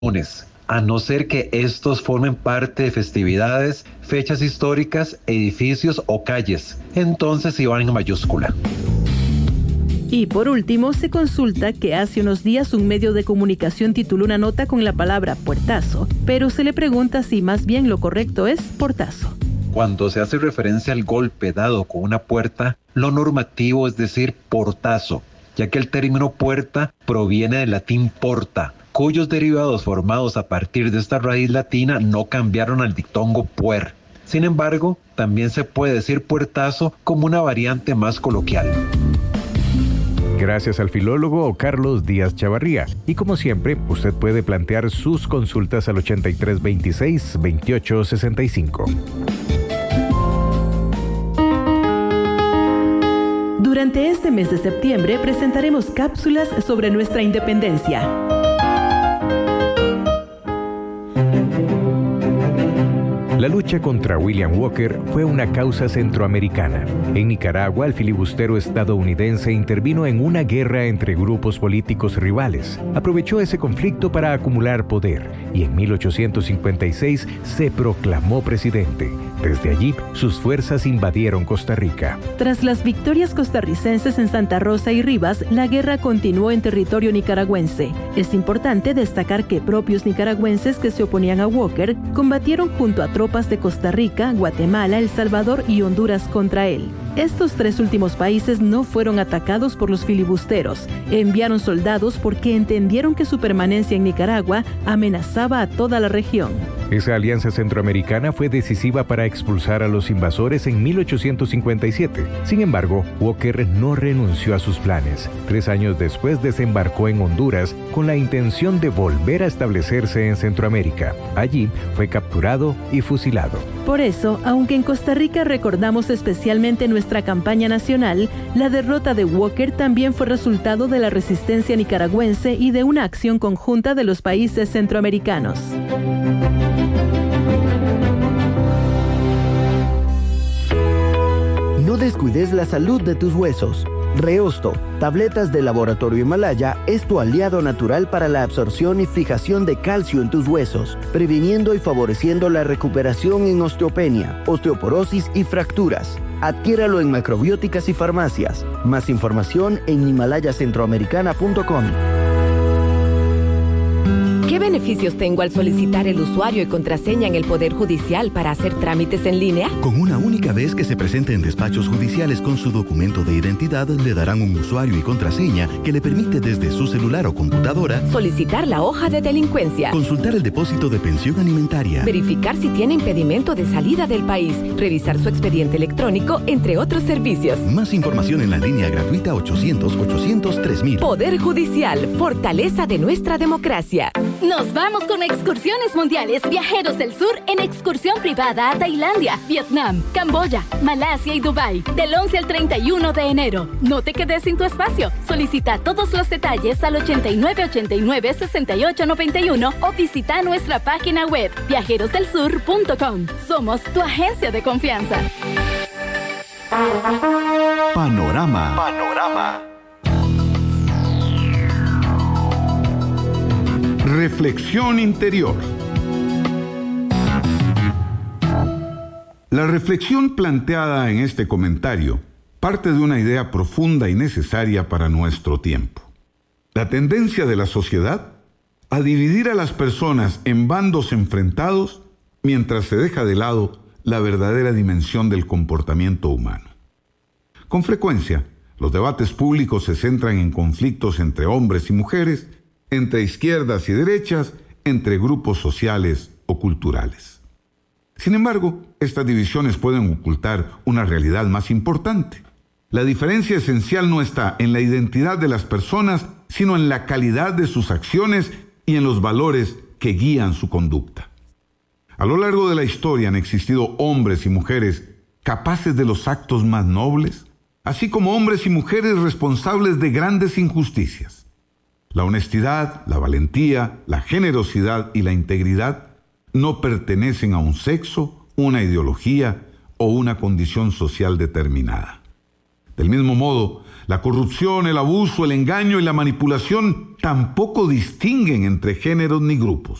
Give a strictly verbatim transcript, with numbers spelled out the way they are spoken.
comunes, a no ser que estos formen parte de festividades, fechas históricas, edificios o calles. Entonces sí van en mayúscula. Y por último, se consulta que hace unos días un medio de comunicación tituló una nota con la palabra puertazo, pero se le pregunta si más bien lo correcto es portazo. Cuando se hace referencia al golpe dado con una puerta, lo normativo es decir portazo, ya que el término puerta proviene del latín porta, cuyos derivados formados a partir de esta raíz latina no cambiaron al dictongo puer. Sin embargo, también se puede decir puertazo como una variante más coloquial. Gracias al filólogo Carlos Díaz Chavarría. Y como siempre, usted puede plantear sus consultas al ochenta y tres veintiséis veintiocho sesenta y cinco. Durante este mes de septiembre presentaremos cápsulas sobre nuestra independencia. La lucha contra William Walker fue una causa centroamericana. En Nicaragua, el filibustero estadounidense intervino en una guerra entre grupos políticos rivales. Aprovechó ese conflicto para acumular poder y en mil ochocientos cincuenta y seis se proclamó presidente. Desde allí, sus fuerzas invadieron Costa Rica. Tras las victorias costarricenses en Santa Rosa y Rivas, la guerra continuó en territorio nicaragüense. Es importante destacar que propios nicaragüenses que se oponían a Walker combatieron junto a tropas de Costa Rica, Guatemala, El Salvador y Honduras contra él. Estos tres últimos países no fueron atacados por los filibusteros. Enviaron soldados porque entendieron que su permanencia en Nicaragua amenazaba a toda la región. Esa alianza centroamericana fue decisiva para expulsar a los invasores en mil ochocientos cincuenta y siete. Sin embargo, Walker no renunció a sus planes. Tres años después desembarcó en Honduras con la intención de volver a establecerse en Centroamérica. Allí fue capturado y fusilado. Por eso, aunque en Costa Rica recordamos especialmente nuestra campaña nacional, la derrota de Walker también fue resultado de la resistencia nicaragüense y de una acción conjunta de los países centroamericanos. No descuides la salud de tus huesos. Reosto, tabletas de Laboratorio Himalaya, es tu aliado natural para la absorción y fijación de calcio en tus huesos, previniendo y favoreciendo la recuperación en osteopenia, osteoporosis y fracturas. Adquiéralo en macrobióticas y farmacias. Más información en himalaya centroamericana punto com. ¿Qué beneficios tengo al solicitar el usuario y contraseña en el Poder Judicial para hacer trámites en línea? Con una única vez que se presente en despachos judiciales con su documento de identidad, le darán un usuario y contraseña que le permite desde su celular o computadora solicitar la hoja de delincuencia, consultar el depósito de pensión alimentaria, verificar si tiene impedimento de salida del país, revisar su expediente electrónico, entre otros servicios. Más información en la línea gratuita ochocientos ochocientos tres mil. Poder Judicial, fortaleza de nuestra democracia. Nos vamos con excursiones mundiales Viajeros del Sur en excursión privada a Tailandia, Vietnam, Camboya, Malasia y Dubái del once al treinta y uno de enero. No te quedes sin tu espacio. Solicita todos los detalles al ochenta y nueve ochenta y nueve sesenta y ocho noventa y uno o visita nuestra página web viajeros del sur punto com. Somos tu agencia de confianza. Panorama. Panorama. Reflexión interior. La reflexión planteada en este comentario parte de una idea profunda y necesaria para nuestro tiempo. La tendencia de la sociedad a dividir a las personas en bandos enfrentados mientras se deja de lado la verdadera dimensión del comportamiento humano. Con frecuencia, los debates públicos se centran en conflictos entre hombres y mujeres, entre izquierdas y derechas, entre grupos sociales o culturales. Sin embargo, estas divisiones pueden ocultar una realidad más importante. La diferencia esencial no está en la identidad de las personas, sino en la calidad de sus acciones y en los valores que guían su conducta. A lo largo de la historia han existido hombres y mujeres capaces de los actos más nobles, así como hombres y mujeres responsables de grandes injusticias. La honestidad, la valentía, la generosidad y la integridad no pertenecen a un sexo, una ideología o una condición social determinada. Del mismo modo, la corrupción, el abuso, el engaño y la manipulación tampoco distinguen entre géneros ni grupos.